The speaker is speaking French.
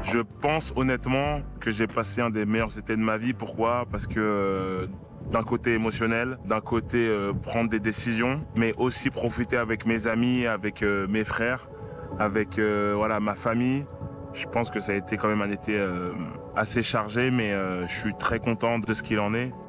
Je pense honnêtement que j'ai passé un des meilleurs étés de ma vie. Pourquoi? Parce que d'un côté émotionnel, d'un côté prendre des décisions, mais aussi profiter avec mes amis, avec mes frères, avec voilà ma famille. Je pense que ça a été quand même un été assez chargé, mais je suis très content de ce qu'il en est.